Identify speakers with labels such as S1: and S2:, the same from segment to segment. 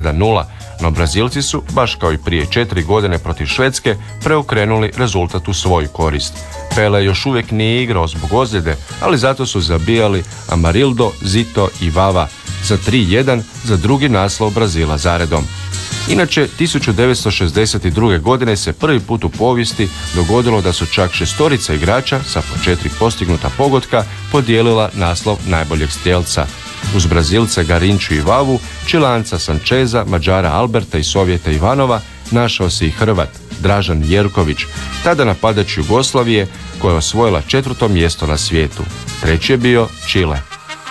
S1: 1:0, no Brazilci su, baš kao i prije 4 godine protiv Švedske, preokrenuli rezultat u svoju korist. Pele još uvijek nije igrao zbog ozljede, ali zato su zabijali Amarildo, Zito i Vava za 3:1 za drugi naslov Brazila zaredom. Inače, 1962. godine se prvi put u povijesti dogodilo da su čak 6 igrača sa po 4 postignuta pogotka podijelila naslov najboljeg strijelca. Uz Brazilce Garinču i Vavu, Čilanca Sančeza, Mađara Alberta i Sovjeta Ivanova našao se i Hrvat Dražan Jerković, tada napadač Jugoslavije koja je osvojila 4. mjesto na svijetu. Treći je bio Čile.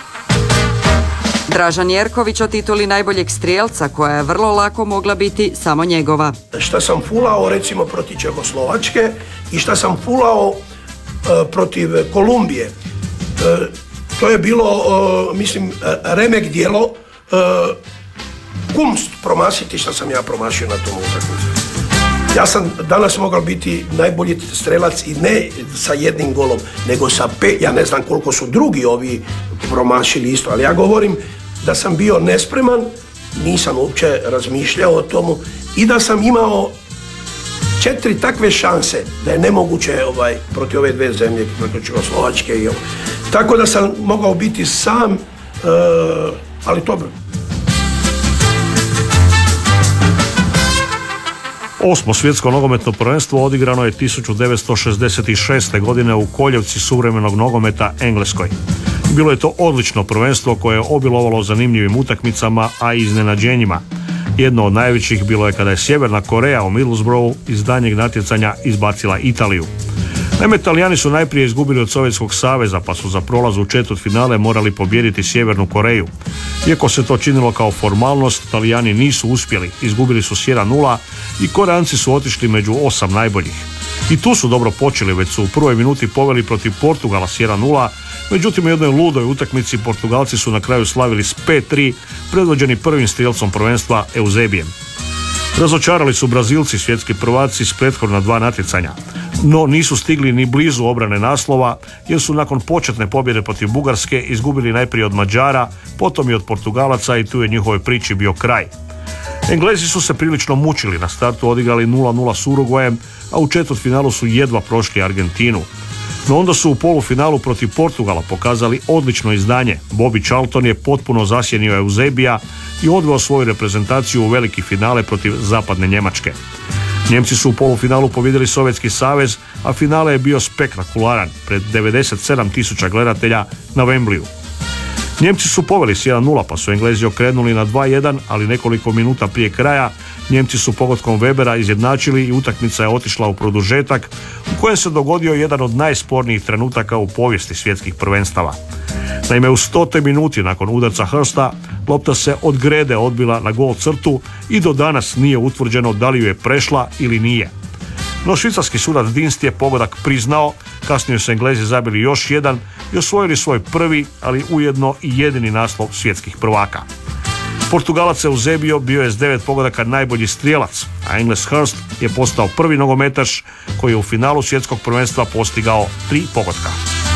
S2: Dražan Jerković o tituli najboljeg strijelca koja je vrlo lako mogla biti samo njegova.
S3: Šta sam fulao recimo protiv Čehoslovačke i šta sam fulao protiv Kolumbije. To je bilo, mislim, remek djelo, kumst promašiti šta sam ja promašio na tom utakmicu. Ja sam danas mogao biti najbolji strelac i ne sa jednim golom, nego sa 5, ja ne znam koliko su drugi ovi promašili isto, ali ja govorim da sam bio nespreman, nisam uopće razmišljao o tomu i da sam imao 4 takve šanse da je nemoguće protiv ove dve zemlje, protiv Čehoslovačke i ovo. Tako da sam mogao biti sam, ali dobro.
S4: 8. svjetsko nogometno prvenstvo odigrano je 1966. godine u koljevci suvremenog nogometa Engleskoj. Bilo je to odlično prvenstvo koje je obilovalo zanimljivim utakmicama, a i iznenađenjima. Jedno od najvećih bilo je kada je Sjeverna Koreja u Middlesbroughu iz daljnjeg natjecanja izbacila Italiju. Naime, Talijani su najprije izgubili od Sovjetskog saveza, pa su za prolaz u četvrtfinale morali pobijediti Sjevernu Koreju. Iako se to činilo kao formalnost, Talijani nisu uspjeli, izgubili su s 1:0 i Koreanci su otišli među 8 najboljih. I tu su dobro počeli, već su u prvoj minuti poveli protiv Portugala s 1:0, međutim u jednoj ludoj utakmici Portugalci su na kraju slavili s 5:3, predvođeni prvim strijelcom prvenstva Euzebijem. Razočarali su Brazilci, svjetski prvaci, s prethodna 2 natjecanja, no nisu stigli ni blizu obrane naslova jer su nakon početne pobjede protiv Bugarske izgubili najprije od Mađara, potom i od Portugalaca i tu je njihovoj priči bio kraj. Englezi su se prilično mučili, na startu odigrali 0:0 s Urugvajem, a u četvrtfinalu su jedva prošli Argentinu. No onda su u polufinalu protiv Portugala pokazali odlično izdanje. Bobby Charlton je potpuno zasjenio Eusebija i odveo svoju reprezentaciju u veliki finale protiv zapadne Njemačke. Njemci su u polufinalu pobijedili Sovjetski savez, a finale je bio spektakularan pred 97.000 gledatelja na Wembleyu. Njemci su poveli s 1:0, pa su Englezi okrenuli na 2:1, ali nekoliko minuta prije kraja Njemci su pogodkom Webera izjednačili i utakmica je otišla u produžetak u kojem se dogodio jedan od najspornijih trenutaka u povijesti svjetskih prvenstava. Naime, u 100. minuti nakon udarca Hursta lopta se od grede odbila na gol crtu i do danas nije utvrđeno da li ju je prešla ili nije. No švicarski sudac Dinst je pogodak priznao, kasnije su Englezi zabili još jedan i osvojili svoj prvi, ali ujedno i jedini naslov svjetskih prvaka. Portugalac Eusebio bio je s 9 pogodaka najbolji strijelac, a Engles Hurst je postao prvi nogometaš koji je u finalu svjetskog prvenstva postigao 3 pogotka.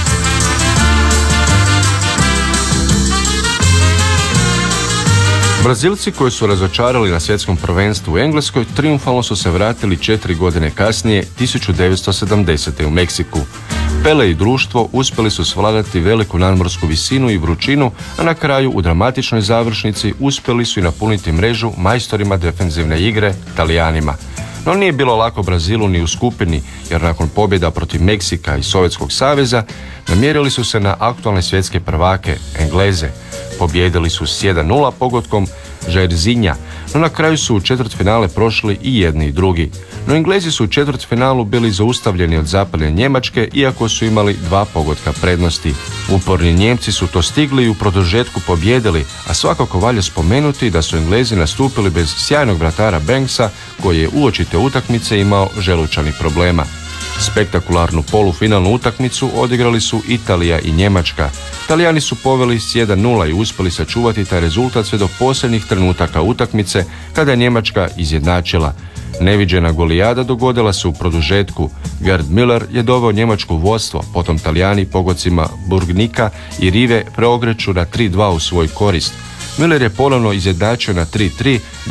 S1: Brazilci koji su razočarali na svjetskom prvenstvu u Engleskoj triumfalno su se vratili 4 godine kasnije, 1970. u Meksiku. Pele i društvo uspjeli su svladati veliku nadmorsku visinu i vrućinu, a na kraju u dramatičnoj završnici uspjeli su i napuniti mrežu majstorima defenzivne igre, Talijanima. No nije bilo lako Brazilu ni u skupini, jer nakon pobjeda protiv Meksika i Sovjetskog saveza namjerili su se na aktualne svjetske prvake, Engleze. Pobijedili su s 1:0 pogodkom Jairzinha, no na kraju su u četvrtfinale prošli i jedni i drugi. No Englezi su u četvrtfinalu bili zaustavljeni od zapadne Njemačke, iako su imali 2 pogotka prednosti. Uporni Njemci su to stigli i u produžetku pobijedili, a svakako valja spomenuti da su Englezi nastupili bez sjajnog vratara Banksa, koji je uoči te utakmice imao želučanih problema. Spektakularnu polufinalnu utakmicu odigrali su Italija i Njemačka. Talijani su poveli s 1:0 i uspjeli sačuvati taj rezultat sve do posljednjih trenutaka utakmice, kada je Njemačka izjednačila. Neviđena golijada dogodila se u produžetku. Gerd Müller je doveo Njemačku u vodstvo, potom Talijani pogodcima Burgnika i Rive preokreću na 3:2 u svoj korist. Müller je ponovno izjednačio na 3:3,